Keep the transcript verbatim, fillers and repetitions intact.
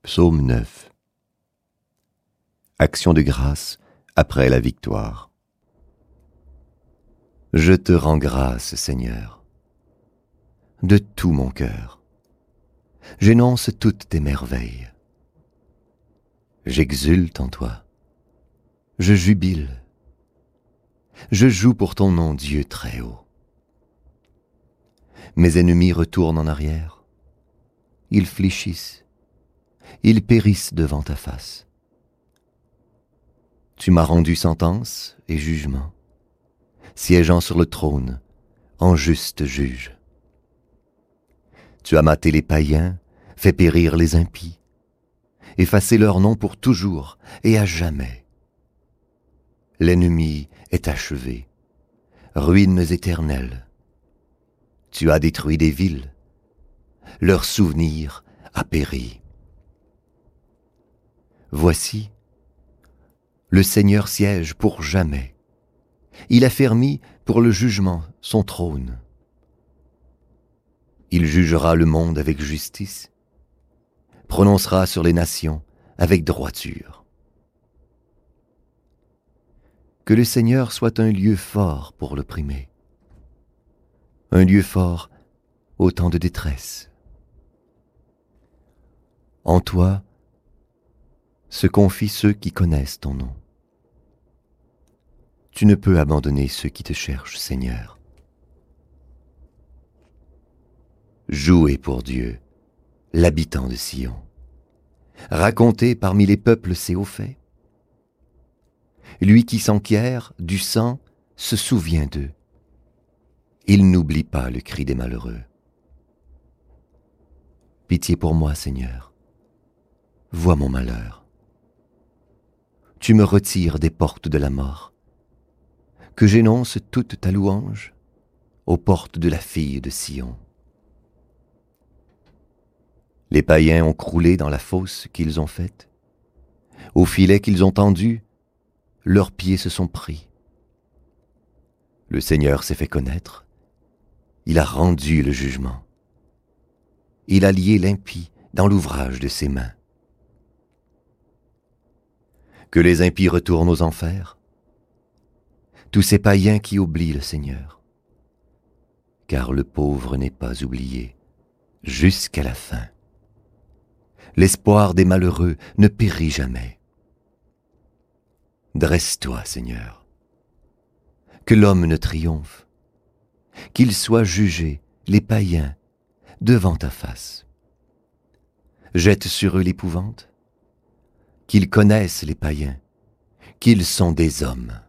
Psaume neuf. Action de grâce après la victoire. Je te rends grâce, Seigneur, de tout mon cœur. J'énonce toutes tes merveilles. J'exulte en toi. Je jubile. Je joue pour ton nom, Dieu très haut. Mes ennemis retournent en arrière. Ils fléchissent. Ils périssent devant ta face. Tu m'as rendu sentence et jugement, siégeant sur le trône, en juste juge. Tu as maté les païens, fait périr les impies, effacé leur nom pour toujours et à jamais. L'ennemi est achevé, ruines éternelles. Tu as détruit des villes, leur souvenir a péri. Voici, le Seigneur siège pour jamais. Il a fermi pour le jugement son trône. Il jugera le monde avec justice, prononcera sur les nations avec droiture. Que le Seigneur soit un lieu fort pour l'opprimer, un lieu fort au temps de détresse. En toi se confient ceux qui connaissent ton nom. Tu ne peux abandonner ceux qui te cherchent, Seigneur. Jouez pour Dieu, l'habitant de Sion. Racontez parmi les peuples ses hauts faits. Lui qui s'enquiert du sang se souvient d'eux. Il n'oublie pas le cri des malheureux. Pitié pour moi, Seigneur. Vois mon malheur. Tu me retires des portes de la mort, que j'énonce toute ta louange aux portes de la fille de Sion. Les païens ont croulé dans la fosse qu'ils ont faite. Au filet qu'ils ont tendu, leurs pieds se sont pris. Le Seigneur s'est fait connaître. Il a rendu le jugement. Il a lié l'impie dans l'ouvrage de ses mains. Que les impies retournent aux enfers, tous ces païens qui oublient le Seigneur, car le pauvre n'est pas oublié jusqu'à la fin. L'espoir des malheureux ne périt jamais. Dresse-toi, Seigneur, que l'homme ne triomphe, qu'ils soient jugés, les païens, devant ta face. Jette sur eux l'épouvante, qu'ils connaissent les païens, qu'ils sont des hommes.